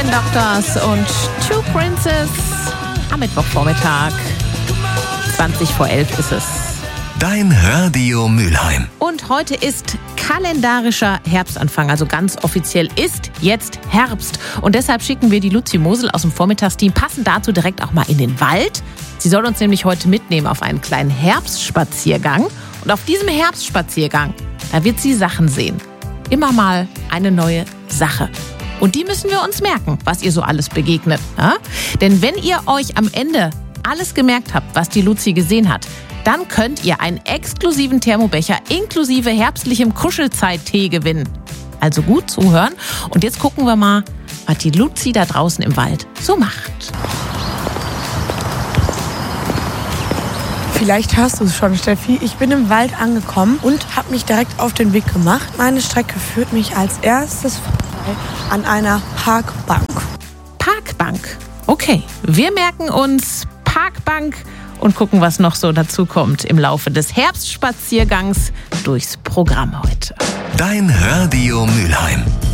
Doctors und Two Princes am Mittwochvormittag. 20 vor 11 ist es. Dein Radio Mülheim. Und heute ist kalendarischer Herbstanfang, also ganz offiziell ist jetzt Herbst. Und deshalb schicken wir die Luzi Mosel aus dem Vormittagsteam passend dazu direkt auch mal in den Wald. Sie soll uns nämlich heute mitnehmen auf einen kleinen Herbstspaziergang. Und auf diesem Herbstspaziergang, da wird sie Sachen sehen. Immer mal eine neue Sache. Und die müssen wir uns merken, was ihr so alles begegnet. Ja? Denn wenn ihr euch am Ende alles gemerkt habt, was die Luzi gesehen hat, dann könnt ihr einen exklusiven Thermobecher inklusive herbstlichem Kuschelzeit-Tee gewinnen. Also gut zuhören. Und jetzt gucken wir mal, was die Luzi da draußen im Wald so macht. Vielleicht hörst du es schon, Steffi. Ich bin im Wald angekommen und habe mich direkt auf den Weg gemacht. Meine Strecke führt mich als erstes vorbei an einer Parkbank. Parkbank. Okay, wir merken uns Parkbank und gucken, was noch so dazu kommt im Laufe des Herbstspaziergangs durchs Programm heute. Dein Radio Mülheim.